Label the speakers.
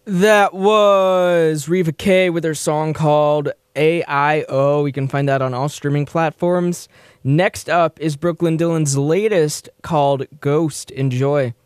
Speaker 1: That was Reva K with her song called AIO. You can find that on all streaming platforms. Next up is Brooklyn Dylan's latest called Ghost. Enjoy.